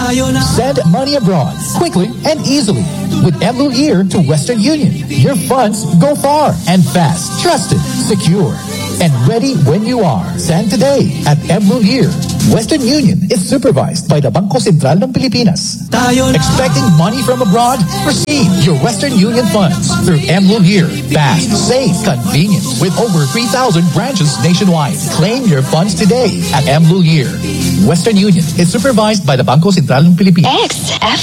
Send money abroad quickly and easily with Ear to Western Union. Your funds go far and fast, trusted, secure, and ready when you are. Send today at Ear. Western Union is supervised by the Bangko Sentral ng Pilipinas. Expecting money from abroad? Receive your Western Union funds through Ear. Fast, safe, convenient, with over 3,000 branches nationwide. Claim your funds today at Ear. Western Union is supervised by the Bangko Sentral ng Pilipinas. XFM.